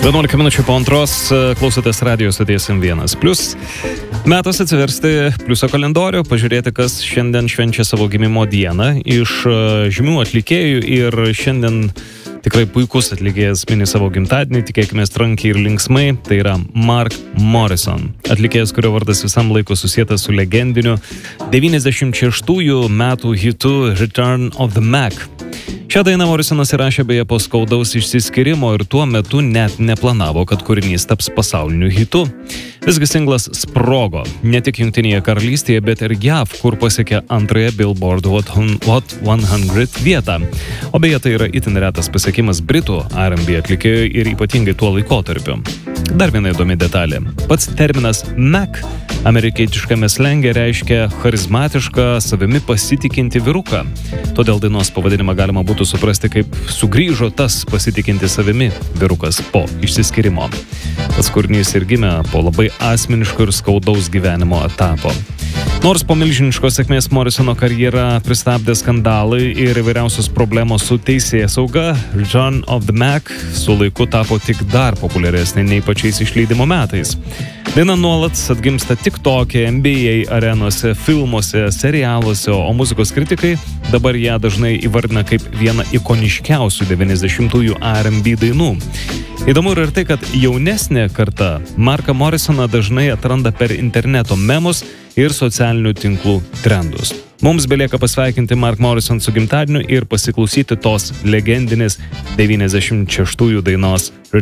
11 minučių po antros klausotės radijos stoties M1. Plius metas atsiversti pliuso kalendorių, pažiūrėti, kas šiandien švenčia savo gimimo dieną iš žymių atlikėjų ir šiandien tikrai puikus atlikėjas mini savo gimtadienį, tikėkime trankiai ir linksmai, tai yra Mark Morrison. Atlikėjas, kurio vardas visam laiku susietas su legendiniu 96 metų hitu Return of the Mac. Šią dainą Morrisonas įrašė beje po skaudaus išsiskyrimo ir tuo metu net neplanavo, kad kūrinys taps pasauliniu hitu. Visgi singlas sprogo, ne tik Jungtinėje karalystėje, bet ir JAV, kur pasiekė antrąją Billboard Hot 100 vietą. O beje, tai yra itin retas pasiekimas Britų R&B atlikėjų ir ypatingai tuo laikotarpiu. Dar viena įdomi detalė. Pats terminas Mac amerikietiškame slenge reiškia charizmatišką, savimi pasitikinti vyruką. Todėl dainos pavadinimą galima būtų suprasti kaip sugrįžo tas pasitikinti savimi vyrukas po išsiskyrimo. Tas kūrinys ir gimė po labai asmeniško ir skaudaus gyvenimo etapo. Nors po milžiniškos sėkmės Morrisono karjerą pristabdė skandalai ir įvairiausios problemos su teisėsauga, Return of the Mac su laiku tapo tik dar populiaresnė nei pačiais išleidimo metais. Daina nuolat atgimsta TikTok'e, NBA arenose, filmuose, serialuose, o muzikos kritikai dabar ją dažnai įvardina kaip vieną ikoniškiausių 90-ųjų R&B dainų. Įdomu ir tai, kad jaunesnė karta Marką Morrisoną dažnai atranda per interneto memus ir socialinių tinklų trendus. Mums belieka pasveikinti Mark Morrison su gimtadieniu ir pasiklausyti tos legendinės 96 dainos